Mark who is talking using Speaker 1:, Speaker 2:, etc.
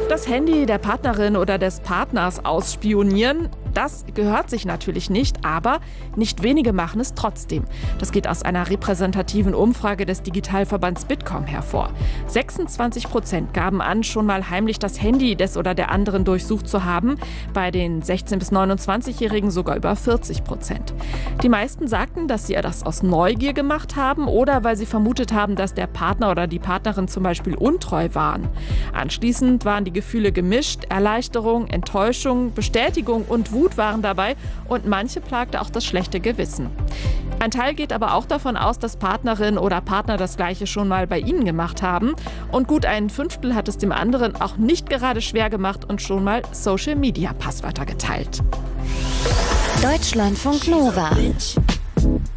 Speaker 1: Das Handy der Partnerin oder des Partners ausspionieren, das gehört sich natürlich nicht, aber nicht wenige machen es trotzdem. Das geht aus einer repräsentativen Umfrage des Digitalverbands Bitkom hervor. 26% gaben an, schon mal heimlich das Handy des oder der anderen durchsucht zu haben. Bei den 16- bis 29-Jährigen sogar über 40%. Die meisten sagten, dass sie das aus Neugier gemacht haben oder weil sie vermutet haben, dass der Partner oder die Partnerin zum Beispiel untreu waren. Anschließend waren die Gefühle gemischt. Erleichterung, Enttäuschung, Bestätigung und Wut waren dabei und manche plagte auch das schlechte Gewissen. Ein Teil geht aber auch davon aus, dass Partnerin oder Partner das Gleiche schon mal bei ihnen gemacht haben. Und gut ein Fünftel hat es dem anderen auch nicht gerade schwer gemacht und schon mal Social-Media-Passwörter geteilt.
Speaker 2: Deutschlandfunk Nova.